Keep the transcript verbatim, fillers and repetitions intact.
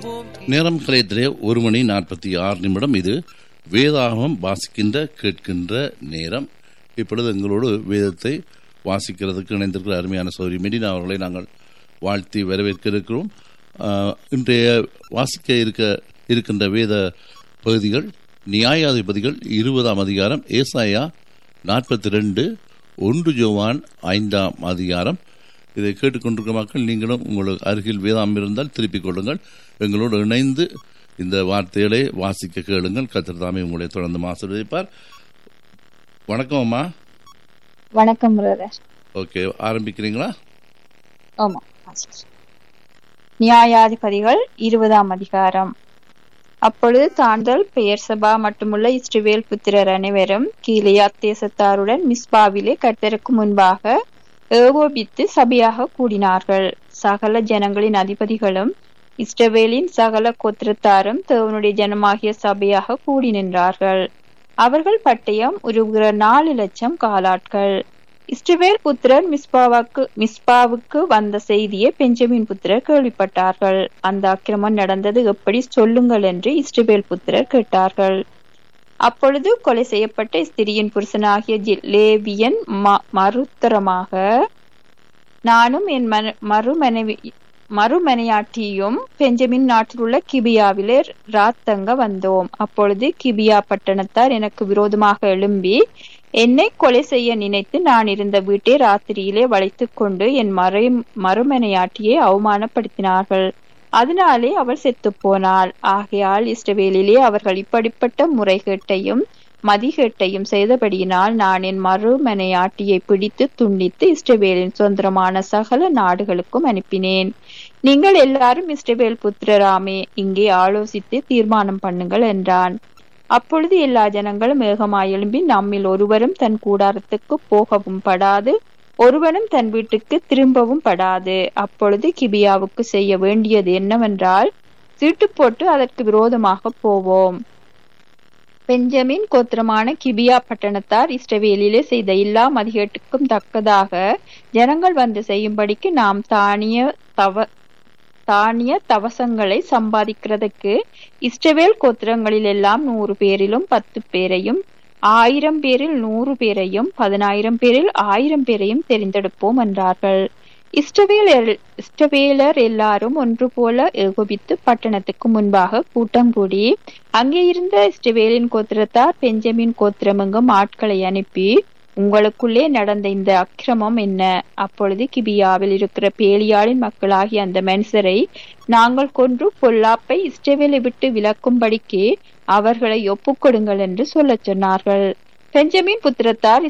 நேரம் கலையத்திலே ஒரு மணி நாற்பத்தி ஆறு நிமிடம். இது வேதாகமம் வாசிக்கின்ற கேட்கின்ற நேரம். இப்பொழுது எங்களோடு வேதத்தை வாசிக்கிறதுக்கு இணைந்திருக்கிற அருமையான சௌரி மெடினா அவர்களை நாங்கள் வாழ்த்தி வரவேற்க இருக்கிறோம். இன்றைய வாசிக்க இருக்க இருக்கின்ற வேத பகுதிகள் நியாயாதிபதிகள் இருபதாம் அதிகாரம், ஏசாயா நாற்பத்தி ரெண்டு, ஒன்று யோவான் ஐந்தாம் அதிகாரம். இதை கேட்டுக்கொண்டிருக்கிற மக்கள், நீங்களும் உங்களுக்கு அருகில் வேதாம் இருந்தால் திருப்பிக் கொள்ளுங்கள். எங்களோடு இணைந்து இந்த வார்த்தைகளை வாசிக்க கேளுங்கள். கர்த்தர் தாமே உங்களை தொடர்ந்து ஆசீர்வதிப்பார். வணக்கம் அம்மா. வணக்கம் பிரதர். ஓகே, ஆரம்பிக்கிறீங்களா? ஆமா. நியாயாதிபதிகள் இருபதாம் அதிகாரம். அப்பொழுது தாண்டல் பெயர் சபா மட்டுமுள்ள இஸ்ரவேல் புத்திரர் அனைவரும் கீலேயாத் தேசத்தாருடன் மிஸ்பாவிலே கர்த்தருக்கு முன்பாக ஏகோபித்து சபையாக கூடினார்கள். சகல ஜனங்களின் அதிபதிகளும் இஸ்ரவேலின் சகல கோத்திரத்தாரும் தேவனுடைய ஜனமாகிய சபையாக கூடி நின்றார்கள். அவர்கள் பட்டயம் உருவுகிற நாலு லட்சம் காலாட்கள். இஸ்ரவேல் புத்திரர் மிஸ்பாவுக்கு மிஸ்பாவுக்கு வந்த செய்தியை பெஞ்சமின் புத்திரர் கேள்விப்பட்டார்கள். அந்த அக்கிரமம் நடந்தது எப்படி சொல்லுங்கள் என்று இஸ்ரவேல் புத்திரர் கேட்டார்கள். அப்பொழுது கொலை செய்யப்பட்ட ஸ்திரியின் புருஷனாகிய லேவியன் மறுத்தரமாக, நானும் என் மறுமனைவி மறுமனையாட்டியும் பெஞ்சமின் நாட்டில் உள்ள கிபியாவிலே ராத்தங்க வந்தோம். அப்பொழுது கிபியா பட்டணத்தார் எனக்கு விரோதமாக எழும்பி என்னை கொலை செய்ய நினைத்து நான் இருந்த வீட்டை ராத்திரியிலே வளைத்து கொண்டு என் மறை மறுமனையாட்டியை அவமானப்படுத்தினார்கள். அதனாலே அவள் செத்து போனாள். ஆகையால் இஸ்ரவேலிலே அவர்கள் இப்படிப்பட்ட முறைகேட்டையும் மதிகேட்டையும் செய்தபடியினால் நான் என் மறுமனையாட்டியை பிடித்து துண்டித்து இஸ்ரவேலின் சுதந்திரமான சகல நாடுகளுக்கும் அனுப்பினேன். நீங்கள் எல்லாரும் இஸ்ரவேல் புத்திரராமே, இங்கே ஆலோசித்து தீர்மானம் பண்ணுங்கள் என்றான். அப்பொழுது எல்லா ஜனங்களும் ஏகமாய் எழும்பி, நம்மில் ஒருவரும் தன் கூடாரத்துக்கு போகவும் படாது, ஒருவனும் தன் வீட்டுக்கு திரும்பவும் படாது. அப்பொழுது கிபியாவுக்கு செய்ய வேண்டியது என்னவென்றால், சீட்டு போட்டு அதற்கு விரோதமாக போவோம். பெஞ்சமின் கோத்திரமான கிபியா பட்டணத்தார் இஸ்ரவேலிலே செய்த எல்லா மதிகேட்டுக்கும் தக்கதாக ஜனங்கள் வந்து செய்யும்படிக்கு நாம் தானிய தவ தானிய தவசங்களை சம்பாதிக்கிறதுக்கு இஸ்ரவேல் கோத்திரங்களில் எல்லாம் நூறு பேரிலும் பத்து பேரையும், ஆயிரம் பேரில் நூறு பேரையும், பதினாயிரம் பேரில் ஆயிரம் பேரையும் தெரிந்தெடுப்போம் என்றார்கள். இஸ்ரவேல் இஸ்ரவேலர் எல்லாரும் ஒன்று போல ஏகோபித்து பட்டணத்துக்கு முன்பாக கூட்டம் கூடி, அங்கே இருந்த இஸ்ரவேலின் கோத்திரத்தார் பெஞ்சமின் கோத்திரமெங்கும் ஆட்களை அனுப்பி, உங்களுக்குள்ளே நடந்த இந்த அக்கிரமம் என்ன? அப்பொழுது கிபியாவில் இருக்கிற பேலியாளின் மக்களாகிய அந்த மனுஷரை நாங்கள் கொன்று பொல்லாப்பை இஸ்ரவேலை விட்டு விலக்கும்படிக்கு அவர்களை ஒப்புக்கொடுங்கள் என்று சொல்ல சொன்னார்கள். பெஞ்சமின் புத்திரத்தார்